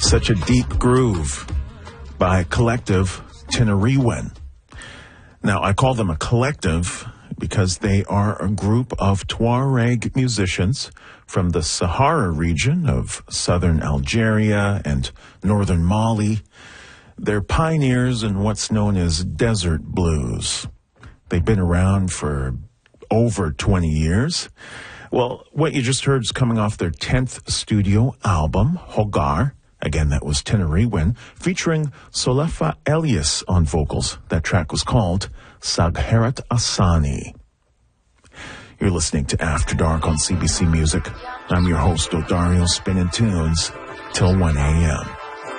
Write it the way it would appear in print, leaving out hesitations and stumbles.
Such a Deep Groove by Collective Tinariwen. Now, I call them a collective because they are a group of Tuareg musicians from the Sahara region of southern Algeria and northern Mali. They're pioneers in what's known as desert blues. They've been around for over 20 years. Well, what you just heard is coming off their 10th studio album, Hogar. Again, that was Tinariwen, featuring Solefa Elias on vocals. That track was called Sagheret Asani. You're listening to After Dark on CBC Music. I'm your host, Odario Spinning Tunes, till 1 a.m.